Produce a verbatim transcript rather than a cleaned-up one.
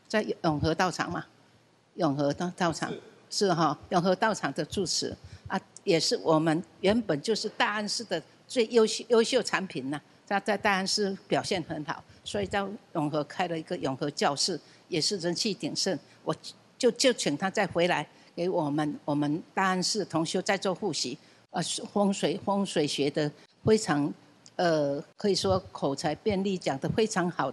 在永和道场嘛，永和道道场是哈、哦，永和道场的住持啊，也是我们原本就是大安市的最优秀优秀产品呢。他在大安市表现很好，所以在永和开了一个永和教室，也是人气鼎盛。我就就请他再回来给我们我们大安市同修再做复习。呃，风水风水学的非常，呃，可以说口才便利，讲得非常好。